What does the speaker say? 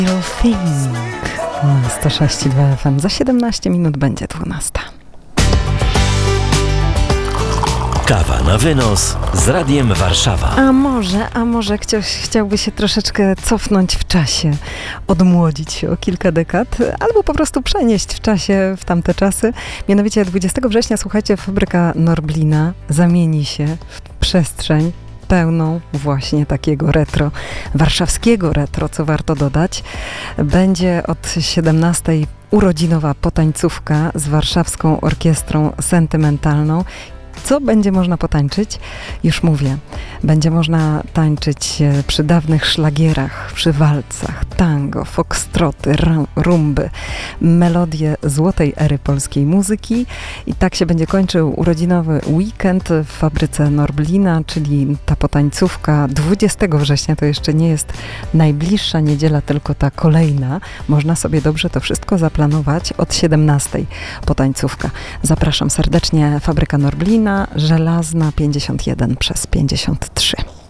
Think na 106.2 FM. Za 17 minut będzie 12. Kawa na wynos z Radiem Warszawa. A może ktoś chciałby się troszeczkę cofnąć w czasie, odmłodzić się o kilka dekad, albo po prostu przenieść w czasie w tamte czasy. Mianowicie 20 września, słuchajcie, fabryka Norblina zamieni się w przestrzeń pełną właśnie takiego retro, warszawskiego retro, co warto dodać. Będzie od 17 urodzinowa potańcówka z warszawską orkiestrą sentymentalną. Co będzie można potańczyć? Już mówię. Będzie można tańczyć przy dawnych szlagierach, przy walcach, tango, foxtroty, rumby, melodie złotej ery polskiej muzyki. I tak się będzie kończył urodzinowy weekend w fabryce Norblina, czyli ta potańcówka 20 września. To jeszcze nie jest najbliższa niedziela, tylko ta kolejna. Można sobie dobrze to wszystko zaplanować od 17 potańcówka. Zapraszam serdecznie, fabryka Norblina, Żelazna 51/53.